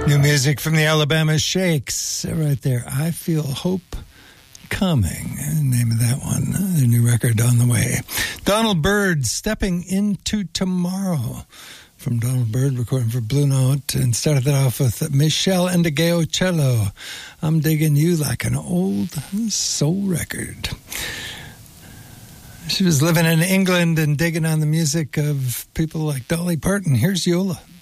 New music from the Alabama Shakes right there. I Feel Hope Coming. The name of that one. Their new record on the way. Donald Byrd, Stepping Into Tomorrow. From Donald Byrd, recording for Blue Note. And started that off with Michelle Endegeo Cello. I'm Digging You Like an Old Soul Record. She was living in England and digging on the music of people like Dolly Parton. Here's Yola.